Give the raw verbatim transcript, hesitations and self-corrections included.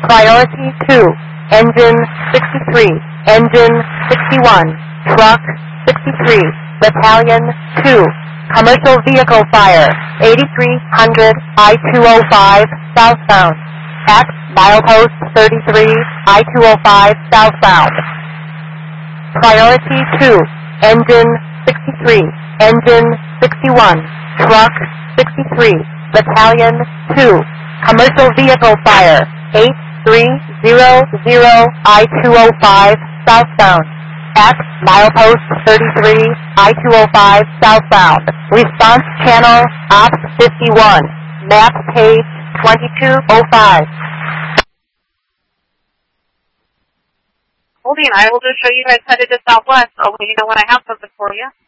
Priority two, engine sixty-three, engine sixty-one, truck sixty-three, battalion two, commercial vehicle fire, eighty-three hundred I two oh five southbound, at milepost thirty-three I two oh five southbound. Priority two, engine sixty-three, engine sixty-one, truck sixty-three, battalion two, commercial vehicle fire, eight three zero zero I two oh five southbound, at milepost thirty-three I two oh five southbound. Response channel Ops fifty-one, map page twenty-two oh five. Holding, I will just show you guys headed to Southwest. I'll let you know when I have something for you.